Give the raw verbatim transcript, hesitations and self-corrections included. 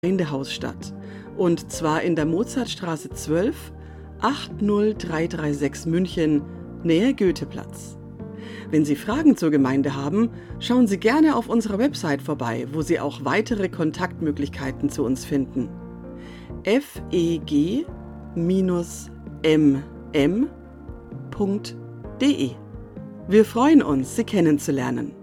Gemeindehaus statt. Und zwar in der Mozartstraße zwölf, acht null drei drei sechs München, Nähe Goetheplatz. Wenn Sie Fragen zur Gemeinde haben, schauen Sie gerne auf unserer Website vorbei, wo Sie auch weitere Kontaktmöglichkeiten zu uns finden. f e g m m punkt d e. Wir freuen uns, Sie kennenzulernen.